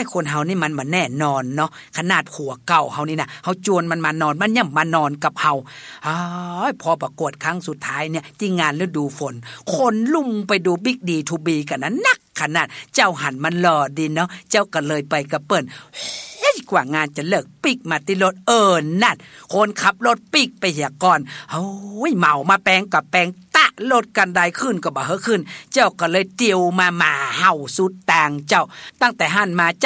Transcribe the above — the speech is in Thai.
คนเฮานี่มันแน่นอนเนาะขนาดผัวเก่าเฮานี่นะเฮาจวนมันมานอนมันย่ำมานอนกับเฮาพอประกวดครั้งสุดท้ายเนี่ยที่งานฤดูฝนคนลุ่มไปดูบิ๊กดีทูบีกันนะนักขนาดเจ้าหันมันหล่อดีเนาะเจ้าก็เลยไปกับเปิ้นกว่างานจะเลิกปิกมาติรถนั่นคนขับรถปิกไปเหียก่อนโอ้ยเมามาแปลงกับแปลงตะรถกันได้ขึ้นก็บ่เฮอขึ้นเจ้าก็เลยเตียวมาเห่าสุดต่างเจ้าตั้งแต่หันมา